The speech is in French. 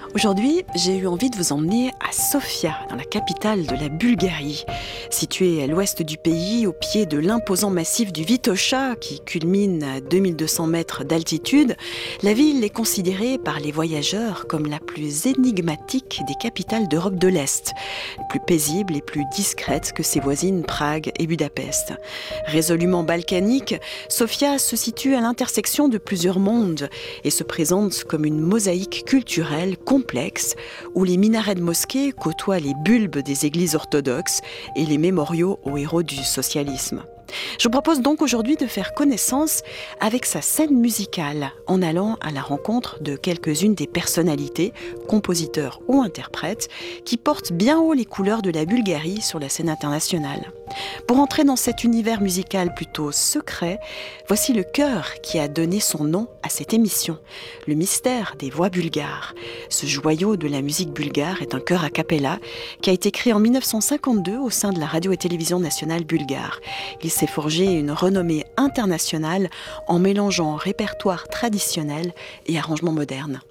Aujourd'hui, j'ai eu envie de vous emmener à Sofia, dans la capitale de la Bulgarie. Située à l'ouest du pays, au pied de l'imposant massif du Vitocha, qui culmine à 2200 mètres d'altitude, la ville est considérée par les voyageurs comme la plus énigmatique des capitales d'Europe de l'Est, plus paisible et plus discrète que ses voisines Prague et Budapest. Résolument balkanique, Sofia se situe à l'intersection de plusieurs mondes et se présente comme une mosaïque culturelle complexe où les minarets de mosquées côtoient les bulbes des églises orthodoxes et les mémoriaux aux héros du socialisme. Je vous propose donc aujourd'hui de faire connaissance avec sa scène musicale en allant à la rencontre de quelques-unes des personnalités, compositeurs ou interprètes, qui portent bien haut les couleurs de la Bulgarie sur la scène internationale. Pour entrer dans cet univers musical plutôt secret, voici le chœur qui a donné son nom à cette émission, le mystère des voix bulgares. Ce joyau de la musique bulgare est un chœur a cappella qui a été créé en 1952 au sein de la radio et télévision nationale bulgare. Il s'est forgé une renommée internationale en mélangeant répertoire traditionnel et arrangements modernes.